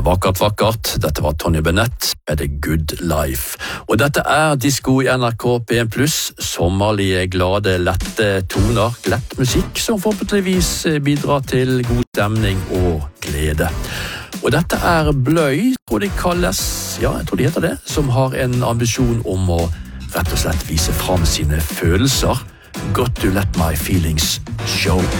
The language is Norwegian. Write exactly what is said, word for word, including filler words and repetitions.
vakkert, vakkert. Dette var Tony Bennett med The Good Life. Og dette er Disko i N R K P en pluss, sommerlige, glade, lette toner, lett musikk som forhåpentligvis bidrar til god stemning og glede. Og dette er Bløy, tror de kalles, ja, jeg tror de heter det, som har en ambisjon om å rett og slett vise fram sine følelser. Got to let my feelings show.